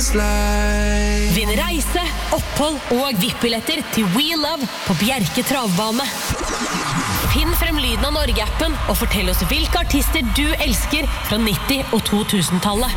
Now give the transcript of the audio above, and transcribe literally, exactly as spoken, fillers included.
like. Vinn reise, opphold og V I P-billetter til We Love på Bjerke Travbane. Finn frem lyden av Norge-appen og fortell oss hvilke artister du elsker fra nitti- og to tusen-tallet.